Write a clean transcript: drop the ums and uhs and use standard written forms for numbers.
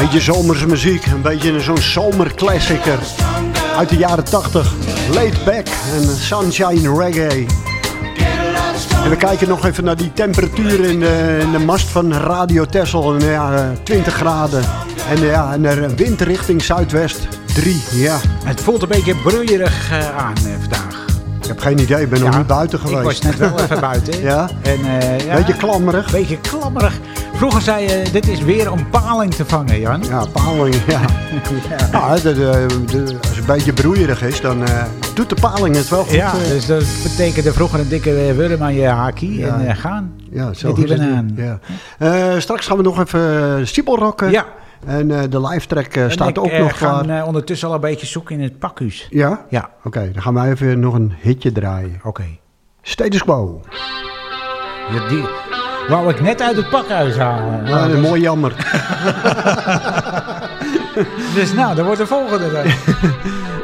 Beetje zomerse muziek, een beetje zo'n zomerklassieker uit de jaren 80. Laid Back en Sunshine Reggae. En we kijken nog even naar die temperatuur in de mast van Radio Texel. En ja, 20 graden. En ja, en er wind richting zuidwest 3. Ja. Het voelt een beetje broeierig aan vandaag. Ik heb geen idee, ik ben nog niet buiten geweest. Ik was net wel even buiten. Ja? En, beetje klammerig. Beetje klammerig. Vroeger zei je, dit is weer om paling te vangen, Jan. Ja, paling, ja. Als het een beetje broeierig is, dan doet de paling het wel goed. Ja, dus dat betekende vroeger een dikke wurm aan je hakie en gaan. Ja, zo met die banaan. Ja. Straks gaan we nog even stiepelrocken. Ja. En de live track staat ook nog klaar. We gaan ondertussen al een beetje zoeken in het pakhuis. Ja? Ja. Oké, dan gaan wij even nog een hitje draaien. Oké. Status Quo. Ja, die wou ik net uit het pakhuis halen. Ja, dus... mooi jammer. Dus nou, dan wordt de volgende dan.